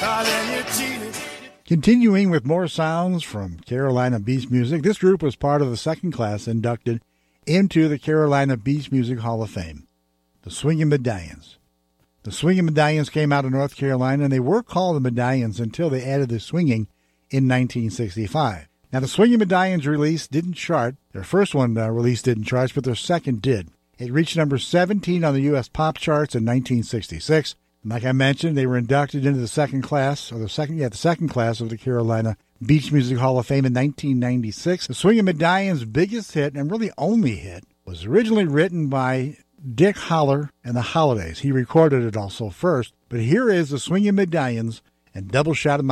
Continuing with more sounds from Carolina Beach Music, this group was part of the second class inducted into the Carolina Beach Music Hall of Fame, the Swingin' Medallions. The Swingin' Medallions came out of North Carolina, and they were called the Medallions until they added the swinging in 1965. Now, the Swingin' Medallions release didn't chart. Their first one release didn't chart, but their second did. It reached number 17 on the U.S. pop charts in 1966. And like I mentioned, they were inducted into the second class of the Carolina Beach Music Hall of Fame in 1996. The Swingin' Medallions' biggest hit, and really only hit, was originally written by Dick Holler and the Holidays. He recorded it also first. But here is the Swingin' Medallions and Double Shot of